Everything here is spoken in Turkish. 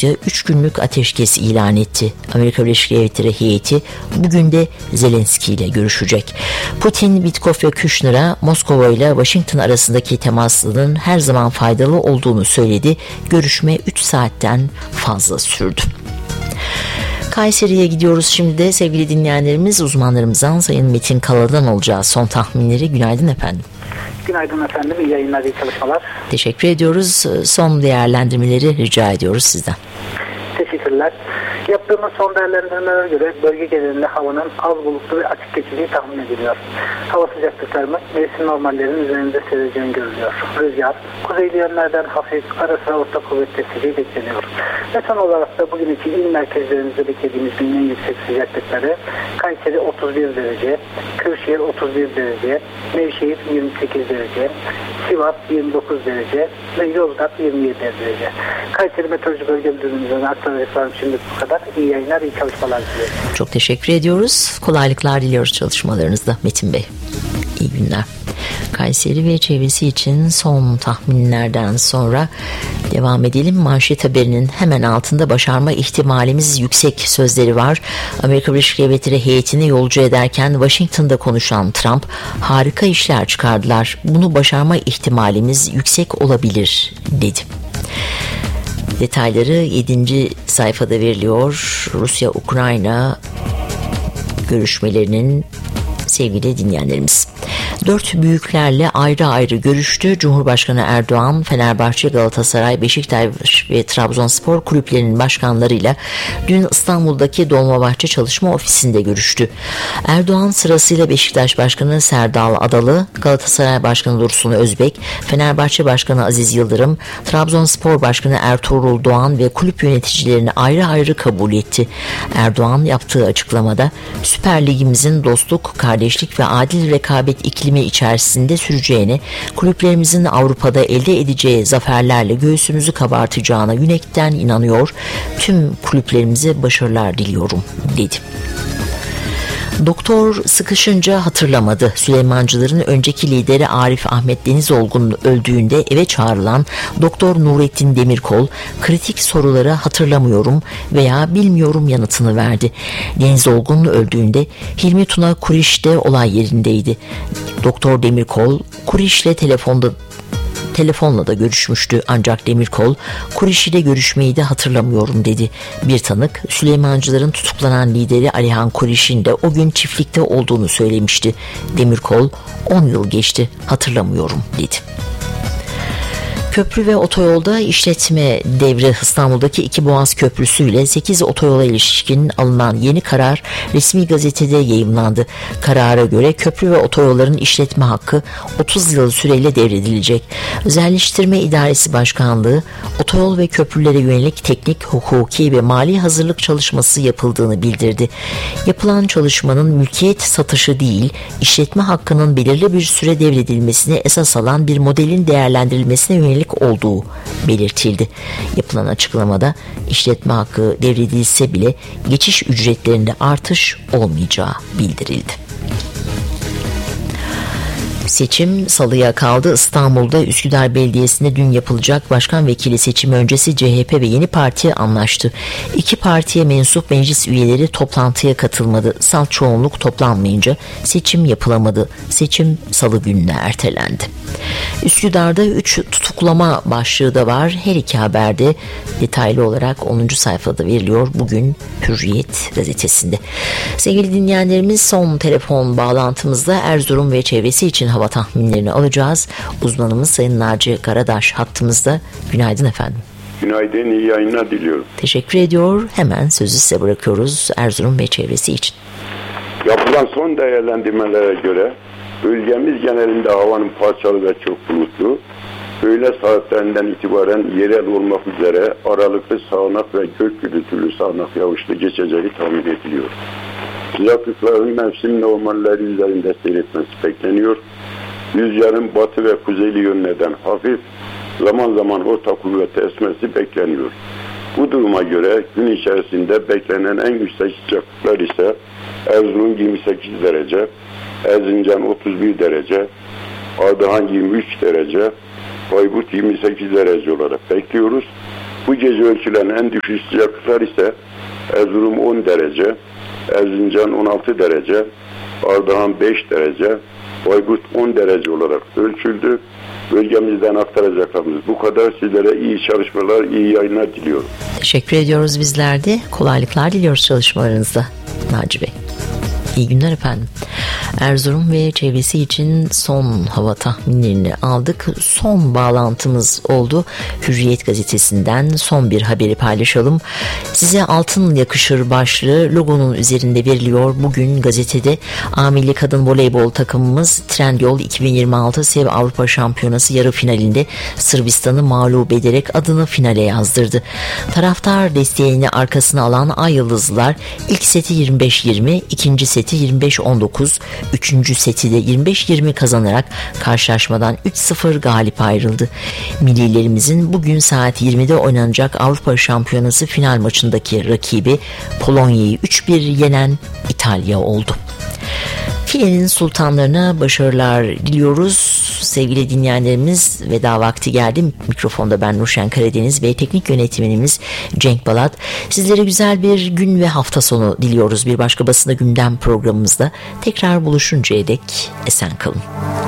Rusya 3 günlük ateşkes ilan etti. Amerika Birleşik Devletleri heyeti bugün de Zelenski ile görüşecek. Putin, Witkoff ve Kushner'a Moskova ile Washington arasındaki temasının her zaman faydalı olduğunu söyledi. Görüşme 3 saatten fazla sürdü. Kayseri'ye gidiyoruz şimdi de sevgili dinleyenlerimiz. Uzmanlarımızdan Sayın Metin Kala'dan alacağı son tahminleri. Günaydın efendim. Günaydın efendim. İyi yayınlar, iyi çalışmalar. Teşekkür ediyoruz. Son değerlendirmeleri rica ediyoruz sizden. Teşekkürler. Yaptığımız son değerlendirmelere göre bölge genelinde havanın az bulutlu ve açık geçeceği tahmin ediliyor. Hava sıcaklıkları mevsim normallerinin üzerinde seyredeceğini görülüyor. Rüzgar kuzeyli yönlerden hafif, ara sıra orta kuvvetli eseceği bekleniyor. Ve son olarak da bugün için il merkezlerimizde beklediğimiz günün en yüksek sıcaklıkları Kayseri 31 derece, Kırşehir 31 derece, Nevşehir 28 derece, Sivas 29 derece ve Yozgat 27 derece. Kayseri Meteoroloji Bölge Müdürlüğümüzden aktaracaklarım şimdi bu kadar. İyi yayınlar, iyi çalışmalar diliyorum. Çok teşekkür ediyoruz. Kolaylıklar diliyoruz çalışmalarınızda Metin Bey. İyi günler. Kayseri ve çevresi için son tahminlerden sonra devam edelim. Manşet haberinin hemen altında başarma ihtimalimiz yüksek sözleri var. Amerika Birleşik Devletleri heyetini yolcu ederken Washington'da konuşan Trump, harika işler çıkardılar. Bunu başarma ihtimalimiz yüksek olabilir dedi. Detayları 7. sayfada veriliyor. Rusya-Ukrayna görüşmelerinin sevgili dinleyenlerimiz. 4 büyüklerle ayrı ayrı görüştü. Cumhurbaşkanı Erdoğan, Fenerbahçe, Galatasaray, Beşiktaş ve Trabzonspor kulüplerinin başkanlarıyla dün İstanbul'daki Dolmabahçe Çalışma Ofisi'nde görüştü. Erdoğan sırasıyla Beşiktaş Başkanı Serdal Adalı, Galatasaray Başkanı Dursun Özbek, Fenerbahçe Başkanı Aziz Yıldırım, Trabzonspor Başkanı Ertuğrul Doğan ve kulüp yöneticilerini ayrı ayrı kabul etti. Erdoğan yaptığı açıklamada Süper Ligimizin dostluk, kardeşlik ve adil rekabet iklimi içerisinde süreceğine, kulüplerimizin Avrupa'da elde edeceği zaferlerle göğsümüzü kabartacağına yürekten inanıyor, tüm kulüplerimize başarılar diliyorum dedi. Doktor sıkışınca hatırlamadı. Süleymancıların önceki lideri Arif Ahmet Denizolgun öldüğünde eve çağrılan Doktor Nurettin Demirkol, kritik soruları hatırlamıyorum veya bilmiyorum yanıtını verdi. Denizolgun öldüğünde Hilmi Tuna Kuriş de olay yerindeydi. Doktor Demirkol, Kuriş'le telefonla da görüşmüştü, ancak Demirkol, Kuriş ile görüşmeyi de hatırlamıyorum dedi. Bir tanık, Süleymancıların tutuklanan lideri Alihan Kuriş'in de o gün çiftlikte olduğunu söylemişti. Demirkol, 10 yıl geçti, hatırlamıyorum dedi. Köprü ve otoyolda işletme devri. İstanbul'daki 2 Boğaz Köprüsü ile 8 otoyola ilişkin alınan yeni karar resmi gazetede yayımlandı. Karara göre köprü ve otoyolların işletme hakkı 30 yıl süreyle devredilecek. Özelleştirme İdaresi Başkanlığı, otoyol ve köprülere yönelik teknik, hukuki ve mali hazırlık çalışması yapıldığını bildirdi. Yapılan çalışmanın mülkiyet satışı değil, işletme hakkının belirli bir süre devredilmesine esas alan bir modelin değerlendirilmesine yönelik olduğu belirtildi. Yapılan açıklamada işletme hakkı devredilse bile geçiş ücretlerinde artış olmayacağı bildirildi. Seçim salıya kaldı. İstanbul'da Üsküdar Belediyesi'nde dün yapılacak başkan vekili seçimi öncesi CHP ve Yeni Parti anlaştı. 2 partiye mensup meclis üyeleri toplantıya katılmadı. Salt çoğunluk toplanmayınca seçim yapılamadı. Seçim salı gününe ertelendi. Üsküdar'da 3 tutuklama başlığı da var. Her iki haberde detaylı olarak 10. sayfada veriliyor. Bugün Hürriyet gazetesinde. Sevgili dinleyenlerimiz, son telefon bağlantımızda Erzurum ve çevresi için hava tahminlerini alacağız. Uzmanımız Sayın Naci Karadaş hattımızda. Günaydın efendim. Günaydın, iyi yayınlar diliyorum. Teşekkür ediyor. Hemen sözü size bırakıyoruz Erzurum ve çevresi için. Yapılan son değerlendirmelere göre bölgemiz genelinde havanın parçalı ve çok bulutlu, öğle saatlerinden itibaren yerel olmak üzere aralıklı sağanak ve gök gürültülü sağanak yağışlı geçeceği tahmin ediliyor. Sıcaklıkların mevsim normalleri üzerinde seyretmesi bekleniyor. Rüzgarın batı ve kuzeyli yönlerden hafif, zaman zaman orta kuvvete esmesi bekleniyor. Bu duruma göre gün içerisinde beklenen en yüksek sıcaklıklar ise Erzurum 28 derece, Erzincan 31 derece, Ardahan 23 derece, Bayburt 28 derece olarak bekliyoruz. Bu gece ölçülen en düşük sıcaklıklar ise Erzurum 10 derece, Erzincan 16 derece, Ardahan 5 derece, Bayburt 10 derece olarak ölçüldü. Bölgemizden aktaracaklarımız bu kadar. Sizlere iyi çalışmalar, iyi yayınlar diliyorum. Teşekkür ediyoruz bizler de. Kolaylıklar diliyoruz çalışmalarınızda Naci Bey. İyi günler efendim. Erzurum ve çevresi için son hava tahminlerini aldık. Son bağlantımız oldu. Hürriyet gazetesinden son bir haberi paylaşalım. Size altın yakışır başlığı logonun üzerinde veriliyor. Bugün gazetede A Milli Kadın Voleybol takımımız Trendyol 2026 Sev Avrupa Şampiyonası yarı finalinde Sırbistan'ı mağlup ederek adını finale yazdırdı. Taraftar desteğini arkasına alan Ay Yıldızlılar ilk seti 25-20, ikinci seti 25-19, üçüncü seti de 25-20 kazanarak karşılaşmadan 3-0 galip ayrıldı. Millilerimizin bugün saat 20'de oynanacak Avrupa Şampiyonası final maçındaki rakibi Polonya'yı 3-1 yenen İtalya oldu. Filenin sultanlarına başarılar diliyoruz. Sevgili dinleyenlerimiz, veda vakti geldi. Mikrofonda ben Nurşen Karadeniz ve teknik yönetmenimiz Cenk Balat. Sizlere güzel bir gün ve hafta sonu diliyoruz. Bir başka basında gündem programımızda tekrar buluşuncaya dek esen kalın.